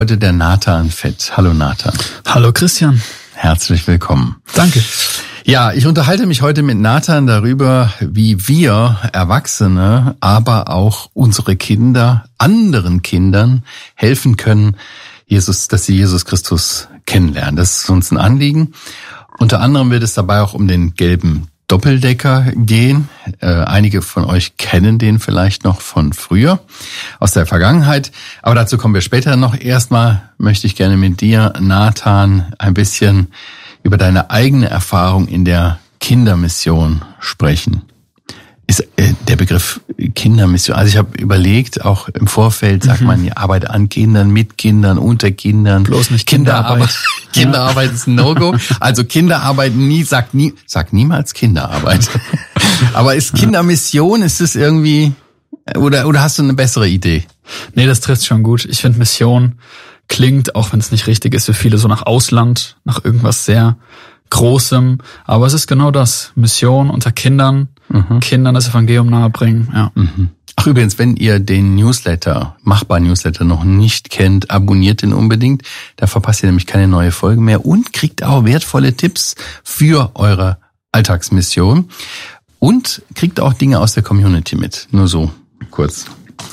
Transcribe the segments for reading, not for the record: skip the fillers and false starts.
Heute der Nathan Fett. Hallo Nathan. Hallo Christian. Herzlich willkommen. Danke. Ja, ich unterhalte mich heute mit Nathan darüber, wie wir Erwachsene, aber auch unsere Kinder, anderen Kindern helfen können, dass sie Jesus Christus kennenlernen. Das ist uns ein Anliegen. Unter anderem wird es dabei auch um den gelben Doppeldecker gehen. Einige von euch kennen den vielleicht noch von früher, aus der Vergangenheit. Aber dazu kommen wir später noch. Erstmal möchte ich gerne mit dir, Nathan, ein bisschen über deine eigene Erfahrung in der Kindermission sprechen. Ist der Begriff Kindermission, also ich habe überlegt, auch im Vorfeld sagt man, ihr arbeitet an Kindern, mit Kindern, unter Kindern. Bloß nicht Kinderarbeit. Kinderarbeit ist ein No-Go. Also Kinderarbeit sag niemals Kinderarbeit. Aber ist Kindermission, ist es irgendwie, oder hast du eine bessere Idee? Nee, das trifft schon gut. Ich finde Mission klingt, auch wenn es nicht richtig ist, für viele so nach Ausland, nach irgendwas sehr Großem. Aber es ist genau das. Mission unter Kindern, Kindern das Evangelium nahebringen. Ja. Ach übrigens, wenn ihr den Newsletter, Machbar-Newsletter noch nicht kennt, abonniert den unbedingt. Da verpasst ihr nämlich keine neue Folge mehr und kriegt auch wertvolle Tipps für eure Alltagsmission und kriegt auch Dinge aus der Community mit. Nur so kurz.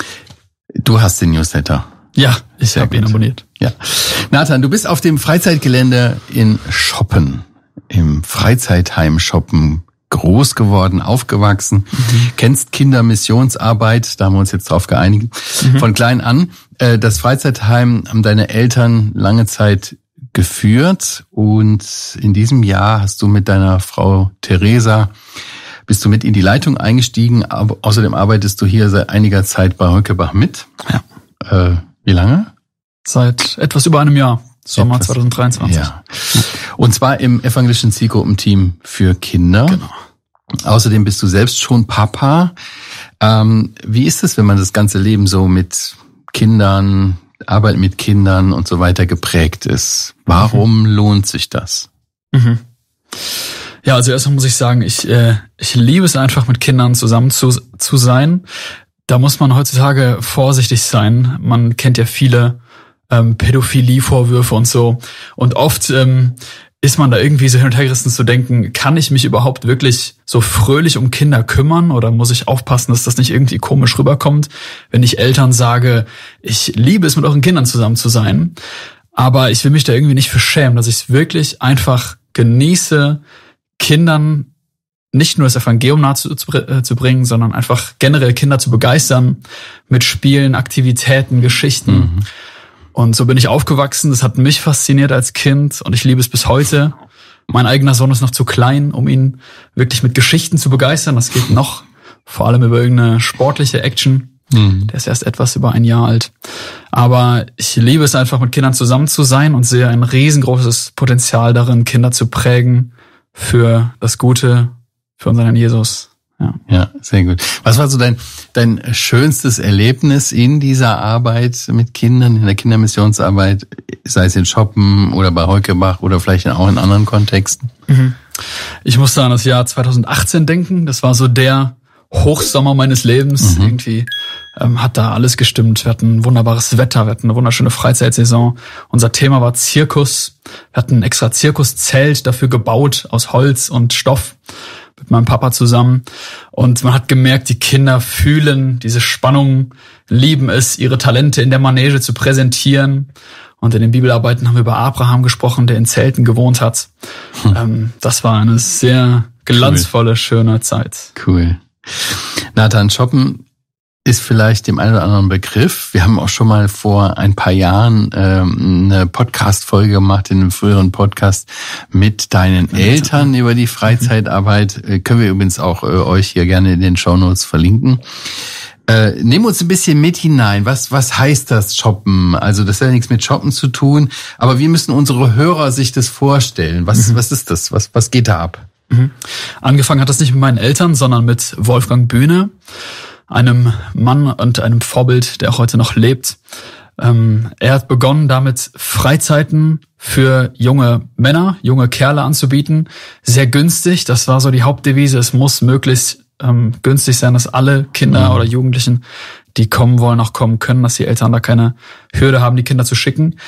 Du hast den Newsletter. Ja, ich habe ihn abonniert. Ja. Nathan, du bist auf dem Freizeitgelände in Schoppen, im Freizeitheim Schoppen groß geworden, aufgewachsen, kennst Kindermissionsarbeit, da haben wir uns jetzt drauf geeinigt, von klein an. Das Freizeitheim haben deine Eltern lange Zeit geführt und in diesem Jahr hast du mit deiner Frau Theresa, bist du mit in die Leitung eingestiegen, aber außerdem arbeitest du hier seit einiger Zeit bei Höckebach mit. Ja. Wie lange? Seit etwas über einem Jahr, Sommer 2023. Ja. Und zwar im evangelischen Zielgruppenteam für Kinder. Genau. Außerdem bist du selbst schon Papa. Wie ist es, wenn man das ganze Leben so mit Kindern, Arbeit mit Kindern und so weiter geprägt ist? Warum lohnt sich das? Ja, also erstmal muss ich sagen, ich liebe es einfach, mit Kindern zusammen zu sein. Da muss man heutzutage vorsichtig sein. Man kennt ja viele Pädophilie-Vorwürfe und so. Und oft ist man da irgendwie so hin und her gerissen zu denken, kann ich mich überhaupt wirklich so fröhlich um Kinder kümmern oder muss ich aufpassen, dass das nicht irgendwie komisch rüberkommt, wenn ich Eltern sage, ich liebe es, mit euren Kindern zusammen zu sein. Aber ich will mich da irgendwie nicht für schämen, dass ich es wirklich einfach genieße, Kindern nicht nur das Evangelium nahe zu bringen, sondern einfach generell Kinder zu begeistern mit Spielen, Aktivitäten, Geschichten. Und so bin ich aufgewachsen. Das hat mich fasziniert als Kind und ich liebe es bis heute. Mein eigener Sohn ist noch zu klein, um ihn wirklich mit Geschichten zu begeistern. Das geht noch, vor allem über irgendeine sportliche Action. Der ist erst etwas über ein Jahr alt. Aber ich liebe es einfach, mit Kindern zusammen zu sein und sehe ein riesengroßes Potenzial darin, Kinder zu prägen für das Gute, für unseren Herrn Jesus. Ja, sehr gut. Was war so dein schönstes Erlebnis in dieser Arbeit mit Kindern, in der Kindermissionsarbeit, sei es in Schoppen oder bei Höckebach oder vielleicht auch in anderen Kontexten? Ich musste an das Jahr 2018 denken. Das war so der Hochsommer meines Lebens. Irgendwie hat da alles gestimmt. Wir hatten wunderbares Wetter, wir hatten eine wunderschöne Freizeitsaison. Unser Thema war Zirkus. Wir hatten ein extra Zirkuszelt dafür gebaut aus Holz und Stoff mit meinem Papa zusammen. Und man hat gemerkt, die Kinder fühlen diese Spannung, lieben es, ihre Talente in der Manege zu präsentieren. Und in den Bibelarbeiten haben wir über Abraham gesprochen, der in Zelten gewohnt hat. Das war eine sehr glanzvolle, schöne Zeit. Cool. Nathan, Schoppen ist vielleicht dem einen oder anderen Begriff. Wir haben auch schon mal vor ein paar Jahren eine Podcast-Folge gemacht, in einem früheren Podcast mit deinen Eltern über die Freizeitarbeit. Können wir übrigens auch euch hier gerne in den Shownotes verlinken. Nehmen uns ein bisschen mit hinein. Was heißt das Shoppen? Also das hat ja nichts mit Shoppen zu tun, aber wie müssen unsere Hörer sich das vorstellen? Was ist das? Was geht da ab? Angefangen hat das nicht mit meinen Eltern, sondern mit Wolfgang Bühne, einem Mann und einem Vorbild, der auch heute noch lebt. Er hat begonnen, damit Freizeiten für junge Männer, junge Kerle anzubieten. Sehr günstig, das war so die Hauptdevise. Es muss möglichst günstig sein, dass alle Kinder oder Jugendlichen die kommen wollen, auch kommen können, dass die Eltern da keine Hürde haben, die Kinder zu schicken.